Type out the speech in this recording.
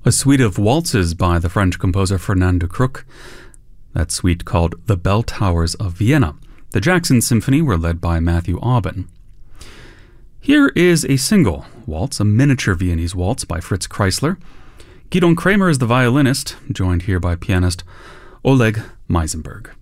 A suite of waltzes by the French composer Fernand de Crook. That suite called The Bell Towers of Vienna. The Jackson Symphony were led by Matthew Aubin. Here is a single waltz, a miniature Viennese waltz by Fritz Kreisler. Gidon Kramer is the violinist, joined here by pianist Oleg Meisenberg.